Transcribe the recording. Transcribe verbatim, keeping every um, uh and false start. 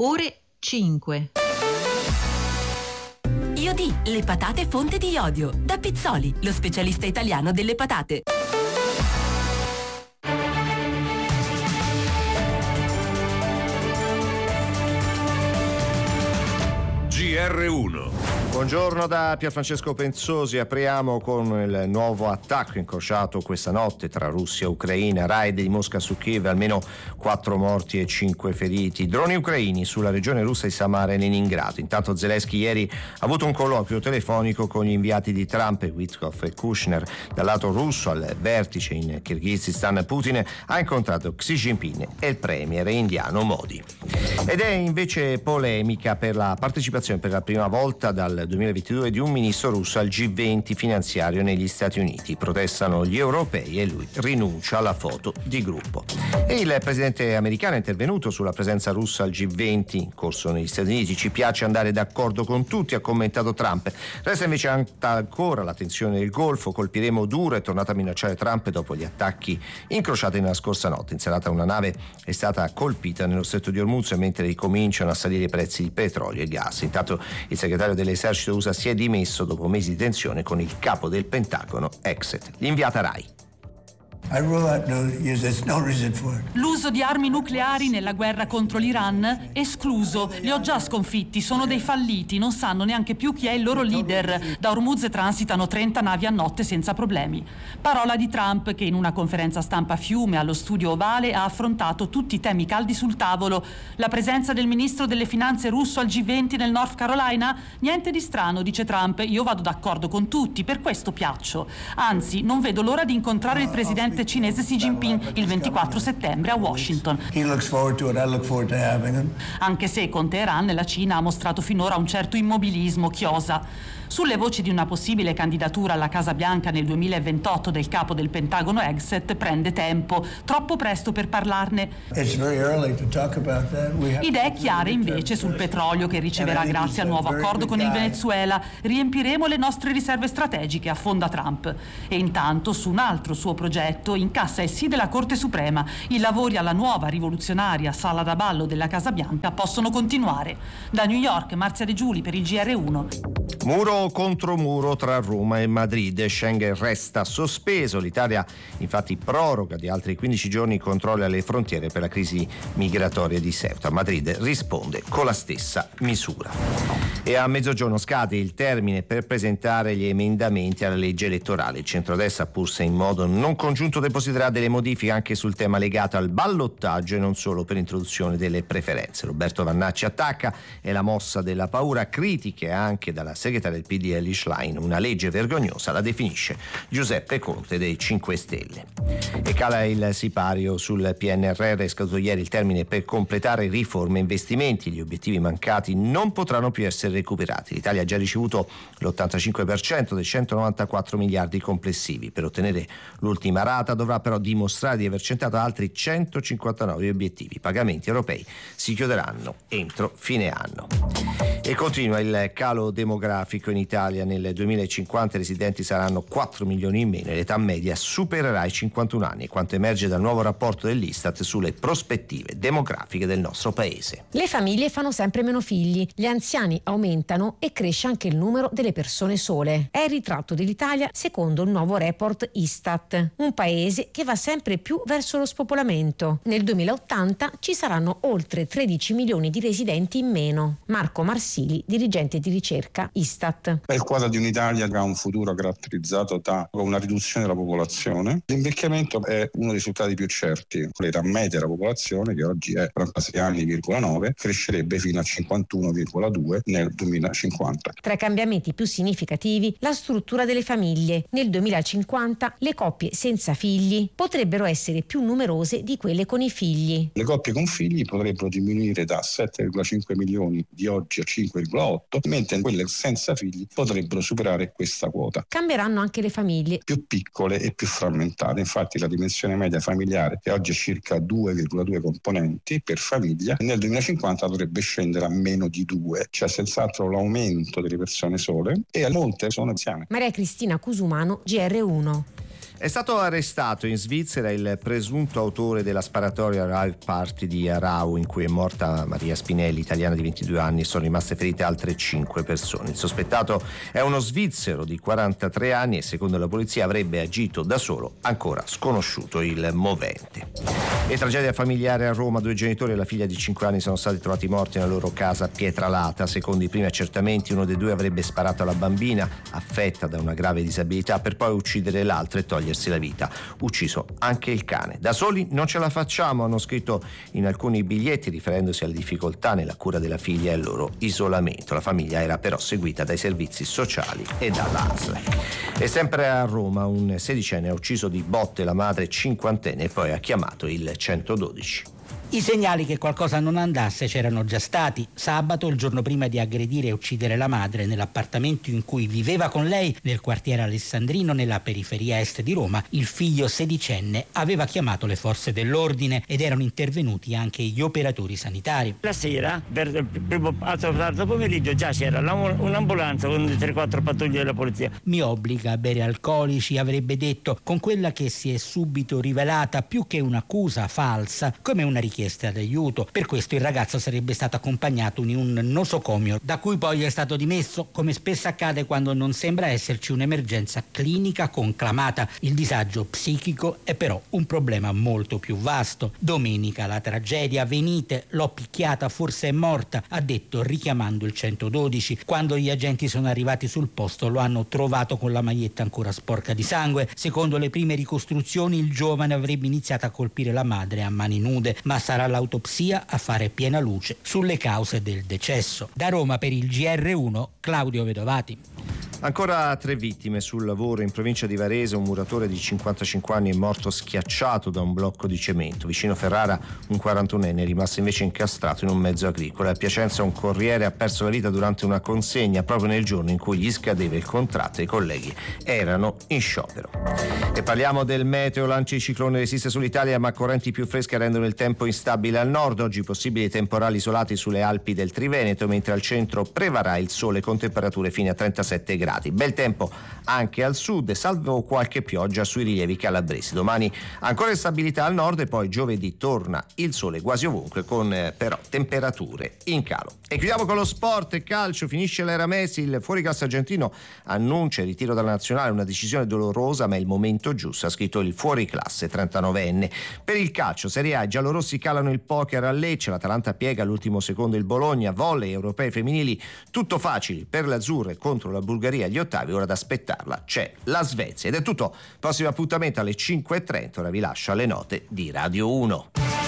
ore cinque. Iodi, le patate fonte di iodio. Da Pizzoli, lo specialista italiano delle patate. G R uno. Buongiorno da Pierfrancesco Penzosi. Apriamo con il nuovo attacco incrociato questa notte tra Russia e Ucraina. Raid di Mosca su Kiev, almeno quattro morti e cinque feriti. Droni ucraini sulla regione russa di Samara e Leningrado. Intanto Zelensky ieri ha avuto un colloquio telefonico con gli inviati di Trump, Witkoff e Kushner. Dal lato russo, al vertice in Kirghizistan, Putin ha incontrato Xi Jinping e il premier indiano Modi. Ed è invece polemica per la partecipazione per la prima volta dal duemilaventidue di un ministro russo al G venti finanziario negli Stati Uniti. Protestano gli europei e lui rinuncia alla foto di gruppo. E il presidente americano è intervenuto sulla presenza russa al G venti in corso negli Stati Uniti. Ci piace andare d'accordo con tutti, ha commentato Trump. Resta invece ancora la tensione del Golfo. Colpiremo duro, è tornato a minacciare Trump dopo gli attacchi incrociati nella scorsa notte. In serata una nave è stata colpita nello stretto di Hormuz mentre ricominciano a salire i prezzi di petrolio e gas. Intanto il segretario dell'esercito U S A si è dimesso dopo mesi di tensione con il capo del Pentagono, Exet. L'inviata Rai. L'uso di armi nucleari nella guerra contro l'Iran? Escluso. Li ho già sconfitti, sono dei falliti, non sanno neanche più chi è il loro leader. Da Hormuz transitano trenta navi a notte senza problemi. Parola di Trump che in una conferenza stampa a Fiume allo studio Ovale ha affrontato tutti i temi caldi sul tavolo. La presenza del ministro delle finanze russo al G venti nel North Carolina? Niente di strano, dice Trump, io vado d'accordo con tutti, per questo piaccio. Anzi, non vedo l'ora di incontrare il presidente cinese Xi Jinping il ventiquattro settembre a Washington. Anche se con Teheran la Cina ha mostrato finora un certo immobilismo, chiosa. Sulle voci di una possibile candidatura alla Casa Bianca nel duemilaventotto del capo del Pentagono Exet prende tempo, troppo presto per parlarne. Idee chiare invece sul petrolio che riceverà grazie al nuovo accordo con il Venezuela. Riempiremo le nostre riserve strategiche, affonda Trump. E intanto su un altro suo progetto incassa il sì della Corte Suprema. I lavori alla nuova rivoluzionaria sala da ballo della Casa Bianca possono continuare. Da New York, Marzia De Giuli per il G R uno. Muro contro muro tra Roma e Madrid. Schengen resta sospeso. L'Italia infatti proroga di altri quindici giorni i controlli alle frontiere per la crisi migratoria di Ceuta. Madrid risponde con la stessa misura. E a mezzogiorno scade il termine per presentare gli emendamenti alla legge elettorale. Il centrodestra, pur se in modo non congiunto, depositerà delle modifiche anche sul tema legato al ballottaggio e non solo per introduzione delle preferenze. Roberto Vannacci attacca, è la mossa della paura, critiche anche dalla segretaria del P D Elly Schlein. Una legge vergognosa, la definisce Giuseppe Conte dei cinque Stelle. E cala il sipario sul P N R R, è scaduto ieri il termine per completare riforme e investimenti. Gli obiettivi mancati non potranno più essere recuperati. L'Italia ha già ricevuto l'ottantacinque per cento dei centonovantaquattro miliardi complessivi. Per ottenere l'ultima rata dovrà però dimostrare di aver centrato altri centocinquantanove obiettivi. I pagamenti europei si chiuderanno entro fine anno. E continua il calo demografico in Italia. Nel duemilacinquanta i residenti saranno quattro milioni in meno e l'età media supererà i cinquantuno anni, quanto emerge dal nuovo rapporto dell'Istat sulle prospettive demografiche del nostro paese. Le famiglie fanno sempre meno figli, gli anziani aumentano e cresce anche il numero delle persone sole. È il ritratto dell'Italia secondo il nuovo report Istat, un paese che va sempre più verso lo spopolamento. Nel duemilaottanta ci saranno oltre tredici milioni di residenti in meno. Marco Marsili, dirigente di ricerca Istat. È il quadro di un'Italia che ha un futuro caratterizzato da una riduzione della popolazione. L'invecchiamento è uno dei risultati più certi. L'età media della popolazione, che oggi è quarantasei anni virgola nove, crescerebbe fino a cinquantuno virgola due nel duemilacinquanta. Tra i cambiamenti più significativi, la struttura delle famiglie. Nel duemilacinquanta le coppie senza figli potrebbero essere più numerose di quelle con i figli. Le coppie con figli potrebbero diminuire da sette virgola cinque milioni di oggi a cinque virgola otto, mentre quelle senza figli potrebbero superare questa quota. Cambieranno anche le famiglie. Più piccole e più frammentate. Infatti la dimensione media familiare, che oggi è circa due virgola due componenti per famiglia, nel duemilacinquanta dovrebbe scendere a meno di due. C'è senz'altro l'aumento delle persone sole e molte sono anziane. Maria Cristina Cusumano, G R uno. È stato arrestato in Svizzera il presunto autore della sparatoria rave party di Arau, in cui è morta Maria Spinelli, italiana di ventidue anni, e sono rimaste ferite altre cinque persone. Il sospettato è uno svizzero di quarantatré anni e secondo la polizia avrebbe agito da solo, ancora sconosciuto il movente. E tragedia familiare a Roma, due genitori e la figlia di cinque anni sono stati trovati morti nella loro casa a Pietralata. Secondo i primi accertamenti uno dei due avrebbe sparato alla bambina affetta da una grave disabilità per poi uccidere l'altra e togliersi la vita. Ucciso anche il cane. Da soli non ce la facciamo, hanno scritto in alcuni biglietti riferendosi alle difficoltà nella cura della figlia e al loro isolamento. La famiglia era però seguita dai servizi sociali e dall'A S L. E sempre a Roma un sedicenne ha ucciso di botte la madre cinquantenne e poi ha chiamato il centododici. I segnali che qualcosa non andasse c'erano già stati. Sabato, il giorno prima di aggredire e uccidere la madre nell'appartamento in cui viveva con lei nel quartiere Alessandrino, nella periferia est di Roma, il figlio sedicenne aveva chiamato le forze dell'ordine ed erano intervenuti anche gli operatori sanitari. La sera, per il primo tardo pomeriggio, già c'era un'ambulanza con tre quattro pattuglie della polizia. Mi obbliga a bere alcolici, avrebbe detto, con quella che si è subito rivelata più che un'accusa falsa, come una richiesta d'aiuto. Per questo il ragazzo sarebbe stato accompagnato in un nosocomio, da cui poi è stato dimesso, come spesso accade quando non sembra esserci un'emergenza clinica conclamata. Il disagio psichico è però un problema molto più vasto. Domenica la tragedia: venite, l'ho picchiata, forse è morta, ha detto richiamando il centododici. Quando gli agenti sono arrivati sul posto lo hanno trovato con la maglietta ancora sporca di sangue. Secondo le prime ricostruzioni il giovane avrebbe iniziato a colpire la madre a mani nude, ma sarà l'autopsia a fare piena luce sulle cause del decesso. Da Roma per il G R uno, Claudio Vedovati. Ancora tre vittime sul lavoro in provincia di Varese. Un muratore di cinquantacinque anni è morto schiacciato da un blocco di cemento. Vicino Ferrara un quarantunenne è rimasto invece incastrato in un mezzo agricolo. A Piacenza un corriere ha perso la vita durante una consegna proprio nel giorno in cui gli scadeva il contratto e i colleghi erano in sciopero. E parliamo del meteo. L'anticiclone resiste sull'Italia, ma correnti più fresche rendono il tempo instabile al nord. Oggi possibili temporali isolati sulle Alpi del Triveneto, mentre al centro prevarrà il sole con temperature fino a trentasette gradi. Bel tempo anche al sud, salvo qualche pioggia sui rilievi calabresi. Domani ancora instabilità al nord e poi giovedì torna il sole quasi ovunque, con eh, però temperature in calo. E chiudiamo con lo sport e calcio. Finisce l'era Messi, il fuoriclasse argentino annuncia il ritiro dalla nazionale, una decisione dolorosa ma è il momento giusto, ha scritto il fuoriclasse trentanovenne. Per il calcio Serie A, i giallorossi calano il poker a Lecce, l'Atalanta piega all'ultimo secondo il Bologna, volley, europei femminili, tutto facili per le azzurre contro la Bulgaria agli ottavi. Ora ad aspettarla c'è la Svezia. Ed è tutto, prossimo appuntamento alle cinque e trenta. Ora vi lascio alle note di Radio uno.